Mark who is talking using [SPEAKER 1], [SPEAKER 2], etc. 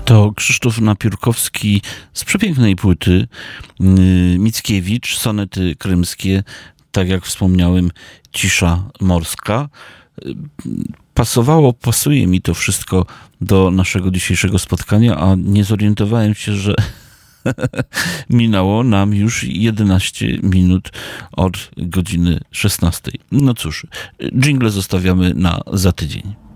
[SPEAKER 1] To Krzysztof Napiórkowski z przepięknej płyty Mickiewicz, sonety krymskie, tak jak wspomniałem, Cisza morska. Pasuje mi to wszystko do naszego dzisiejszego spotkania, a nie zorientowałem się, że minęło nam już 11 minut od godziny 16. No cóż, dżingle zostawiamy za tydzień.